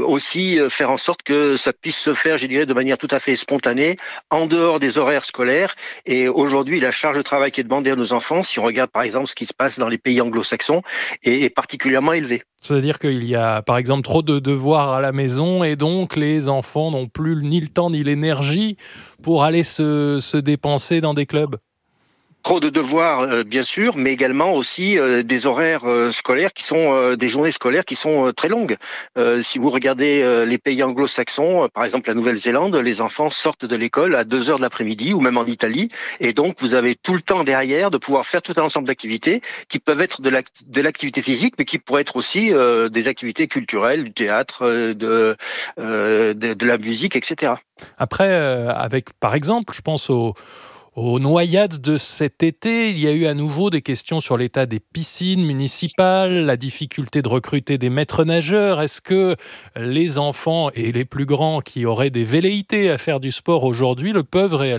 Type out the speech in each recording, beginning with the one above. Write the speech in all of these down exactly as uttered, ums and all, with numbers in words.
aussi euh, faire en sorte que ça puisse se faire, je dirais, de manière tout à fait spontanée, en dehors des horaires scolaires. Et aujourd'hui, la charge de travail qui est demandée à nos enfants, si on regarde par exemple ce qui se passe dans les pays anglo-saxons, est, est particulièrement élevée. C'est-à-dire qu'il y a, par exemple, trop de devoirs à la maison et donc les enfants n'ont plus ni le temps ni l'énergie pour aller se, se dépenser dans des clubs. Trop de devoirs, euh, bien sûr, mais également aussi euh, des horaires euh, scolaires qui sont euh, des journées scolaires qui sont euh, très longues. Euh, si vous regardez euh, les pays anglo-saxons, euh, par exemple la Nouvelle-Zélande, les enfants sortent de l'école à deux heures de l'après-midi, ou même en Italie, et donc vous avez tout le temps derrière de pouvoir faire tout un ensemble d'activités qui peuvent être de, l'act- de l'activité physique, mais qui pourraient être aussi euh, des activités culturelles, du théâtre, euh, de, euh, de, de la musique, et cetera. Après, euh, avec, par exemple, je pense au Aux noyades de cet été, il y a eu à nouveau des questions sur l'état des piscines municipales, la difficulté de recruter des maîtres nageurs. Est-ce que les enfants et les plus grands qui auraient des velléités à faire du sport aujourd'hui le peuvent réellement ?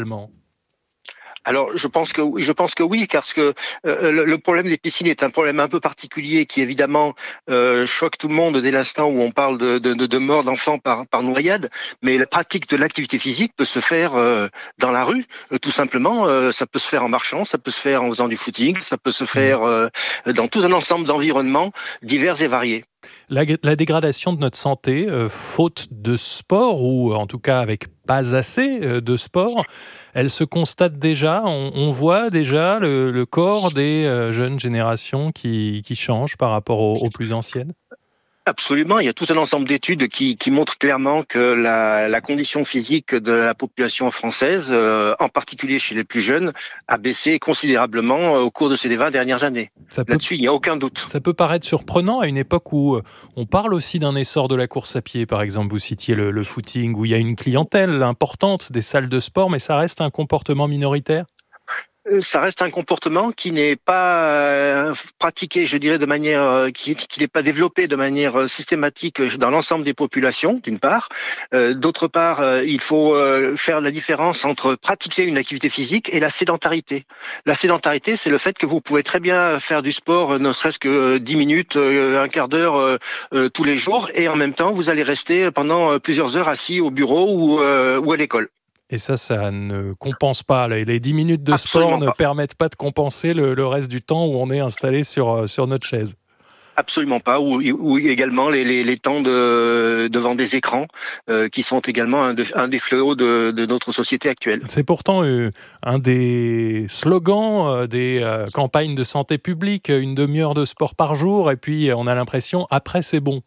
Alors, je pense que oui, je pense que oui, parce que euh, le, le problème des piscines est un problème un peu particulier qui évidemment euh, choque tout le monde dès l'instant où on parle de, de, de, de mort d'enfants par, par noyade. Mais la pratique de l'activité physique peut se faire euh, dans la rue, euh, tout simplement. Euh, ça peut se faire en marchant, ça peut se faire en faisant du footing, ça peut se faire euh, dans tout un ensemble d'environnements divers et variés. La, la dégradation de notre santé, euh, faute de sport, ou en tout cas avec pas assez euh, de sport, elle se constate déjà. On, on voit déjà le, le corps des euh, jeunes générations qui, qui change par rapport aux, aux plus anciennes. Absolument, il y a tout un ensemble d'études qui, qui montrent clairement que la, la condition physique de la population française, euh, en particulier chez les plus jeunes, a baissé considérablement au cours de ces vingt dernières années. Ça peut Là-dessus, il n'y a aucun doute. Ça peut paraître surprenant à une époque où euh, on parle aussi d'un essor de la course à pied, par exemple, vous citiez le, le footing, où il y a une clientèle importante des salles de sport, mais ça reste un comportement minoritaire. Euh, Ça reste un comportement qui n'est pas euh, pratiqué, je dirais, de manière, euh, qui, qui n'est pas développé de manière euh, systématique dans l'ensemble des populations, d'une part. Euh, d'autre part, euh, il faut euh, faire la différence entre pratiquer une activité physique et la sédentarité. La sédentarité, c'est le fait que vous pouvez très bien faire du sport, euh, ne serait-ce que euh, dix minutes, euh, un quart d'heure euh, euh, tous les jours, et en même temps, vous allez rester pendant euh, plusieurs heures assis au bureau ou, euh, ou à l'école. Et ça, ça ne compense pas. Les les dix minutes de sport Absolument ne pas. permettent pas de compenser le, le reste du temps où on est installé sur, euh, sur notre chaise. Absolument pas, ou, ou également les, les, les temps de, devant des écrans, euh, qui sont également un, de, un des fléaux de, de notre société actuelle. C'est pourtant euh, un des slogans euh, des euh, campagnes de santé publique, une demi-heure de sport par jour, et puis on a l'impression, après c'est bon.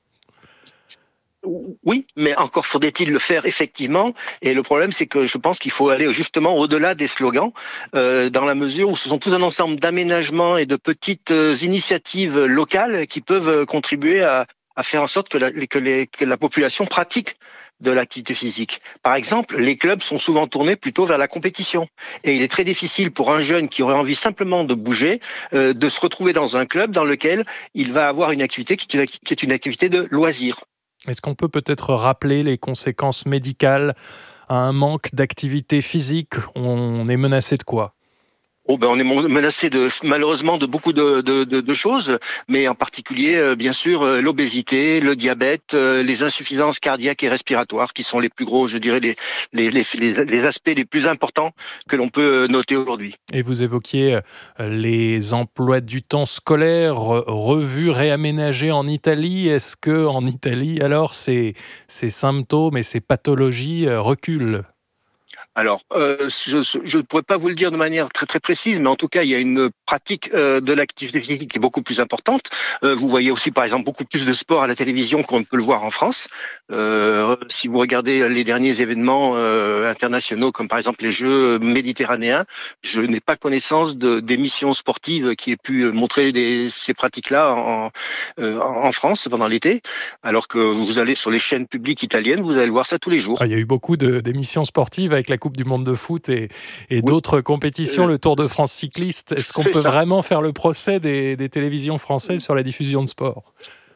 Oui, mais encore faudrait-il le faire effectivement. Et le problème, c'est que je pense qu'il faut aller justement au-delà des slogans, euh, dans la mesure où ce sont tout un ensemble d'aménagements et de petites euh, initiatives locales qui peuvent euh, contribuer à, à faire en sorte que la, que, les, que la population pratique de l'activité physique. Par exemple, les clubs sont souvent tournés plutôt vers la compétition. Et il est très difficile pour un jeune qui aurait envie simplement de bouger, euh, de se retrouver dans un club dans lequel il va avoir une activité qui, qui est une activité de loisir. Est-ce qu'on peut peut-être rappeler les conséquences médicales à un manque d'activité physique ? On est menacé de quoi ? Oh ben on est menacé de, malheureusement de beaucoup de, de, de, de choses, mais en particulier, euh, bien sûr, euh, l'obésité, le diabète, euh, les insuffisances cardiaques et respiratoires, qui sont les plus gros, je dirais, les, les, les, les, les aspects les plus importants que l'on peut noter aujourd'hui. Et vous évoquiez euh, les emplois du temps scolaire re- revus, réaménagés en Italie. Est-ce que en Italie, alors, ces, ces symptômes et ces pathologies euh, reculent ? Alors, euh, je ne pourrais pas vous le dire de manière très très précise, mais en tout cas, il y a une pratique euh, de l'activité physique qui est beaucoup plus importante. Euh, vous voyez aussi, par exemple, beaucoup plus de sport à la télévision qu'on ne peut le voir en France. Euh, si vous regardez les derniers événements euh, internationaux, comme par exemple les Jeux méditerranéens, je n'ai pas connaissance de, d'émissions sportives qui aient pu montrer des, ces pratiques-là en, euh, en France pendant l'été, alors que vous allez sur les chaînes publiques italiennes, vous allez le voir ça tous les jours. Ah, il y a eu beaucoup de- d'émissions sportives avec la Coupe du monde de foot et, et Oui, d'autres compétitions, euh, le Tour de France cycliste. Est-ce qu'on c'est peut ça. vraiment faire le procès des, des télévisions françaises sur la diffusion de sport ?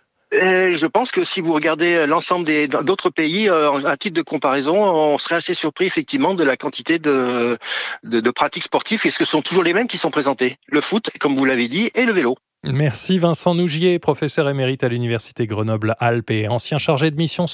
Et je pense que si vous regardez l'ensemble des, d'autres pays, euh, à titre de comparaison, on serait assez surpris effectivement de la quantité de, de, de pratiques sportives, et ce que ce sont toujours les mêmes qui sont présentées. Le foot, comme vous l'avez dit, et le vélo. Merci Vincent Nougier, professeur émérite à l'Université Grenoble-Alpes et ancien chargé de mission